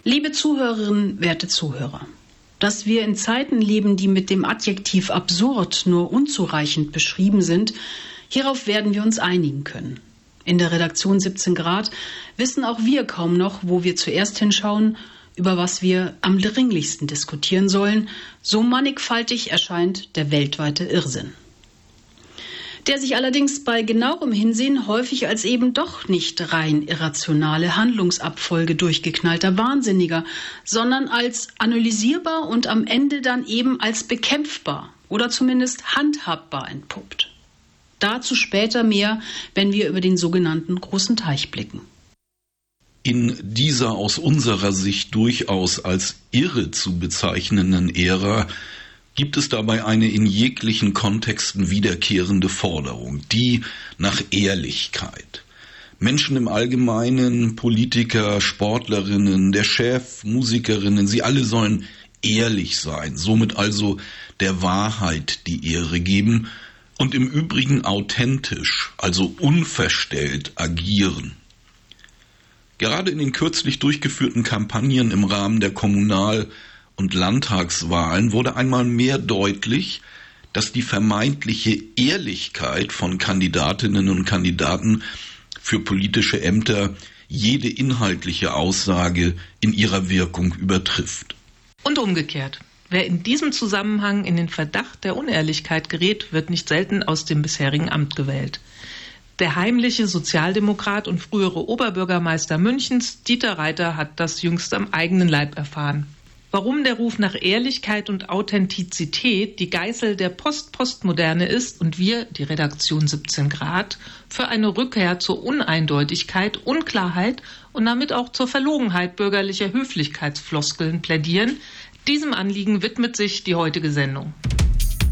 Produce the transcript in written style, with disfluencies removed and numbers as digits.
Liebe Zuhörerinnen, werte Zuhörer, dass wir in Zeiten leben, die mit dem Adjektiv absurd nur unzureichend beschrieben sind, hierauf werden wir uns einigen können. In der Redaktion 17 Grad wissen auch wir kaum noch, wo wir zuerst hinschauen, über was wir am dringlichsten diskutieren sollen. So mannigfaltig erscheint der weltweite Irrsinn, der sich allerdings bei genauerem Hinsehen häufig als eben doch nicht rein irrationale Handlungsabfolge durchgeknallter Wahnsinniger, sondern als analysierbar und am Ende dann eben als bekämpfbar oder zumindest handhabbar entpuppt. Dazu später mehr, wenn wir über den sogenannten großen Teich blicken. In dieser aus unserer Sicht durchaus als irre zu bezeichnenden Ära gibt es dabei eine in jeglichen Kontexten wiederkehrende Forderung, die nach Ehrlichkeit. Menschen im Allgemeinen, Politiker, Sportlerinnen, der Chef, Musikerinnen, sie alle sollen ehrlich sein, somit also der Wahrheit die Ehre geben und im Übrigen authentisch, also unverstellt agieren. Gerade in den kürzlich durchgeführten Kampagnen im Rahmen der Kommunal- und Landtagswahlen wurde einmal mehr deutlich, dass die vermeintliche Ehrlichkeit von Kandidatinnen und Kandidaten für politische Ämter jede inhaltliche Aussage in ihrer Wirkung übertrifft. Und umgekehrt. Wer in diesem Zusammenhang in den Verdacht der Unehrlichkeit gerät, wird nicht selten aus dem bisherigen Amt gewählt. Der heimliche Sozialdemokrat und frühere Oberbürgermeister Münchens, Dieter Reiter, hat das jüngst am eigenen Leib erfahren. Warum der Ruf nach Ehrlichkeit und Authentizität die Geißel der Postmoderne ist und wir, die Redaktion 17 Grad, für eine Rückkehr zur Uneindeutigkeit, Unklarheit und damit auch zur Verlogenheit bürgerlicher Höflichkeitsfloskeln plädieren, diesem Anliegen widmet sich die heutige Sendung.